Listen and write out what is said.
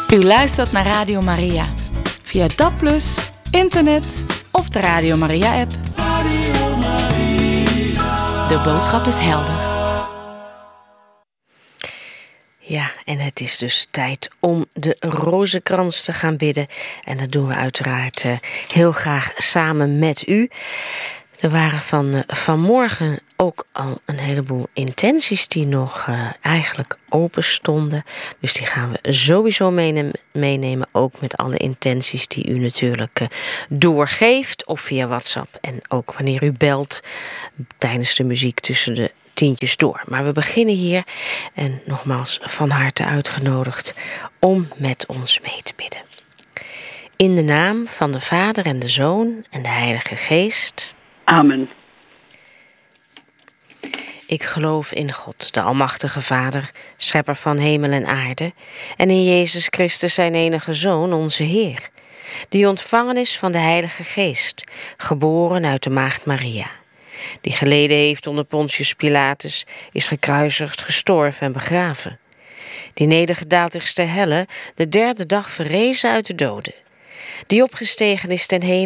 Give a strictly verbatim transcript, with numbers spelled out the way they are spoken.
U luistert naar Radio Maria. Via D A B plus, internet of de Radio Maria-app. Radio Maria. De boodschap is helder. Ja, en het is dus tijd om de rozenkrans te gaan bidden. En dat doen we uiteraard uh, heel graag samen met u. Er waren van uh, vanmorgen ook al een heleboel intenties die nog uh, eigenlijk open stonden. Dus die gaan we sowieso meenemen, meenemen ook met alle intenties die u natuurlijk uh, doorgeeft. Of via WhatsApp en ook wanneer u belt tijdens de muziek tussen de tientjes door. Maar we beginnen hier en nogmaals van harte uitgenodigd om met ons mee te bidden. In de naam van de Vader en de Zoon en de Heilige Geest. Amen. Ik geloof in God, de almachtige Vader, schepper van hemel en aarde, en in Jezus Christus zijn enige Zoon, onze Heer, die ontvangen is van de Heilige Geest, geboren uit de maagd Maria, die geleden heeft onder Pontius Pilatus, is gekruisigd, gestorven en begraven, die nedergedaald is ter helle, de derde dag verrezen uit de doden, die opgestegen is ten hemel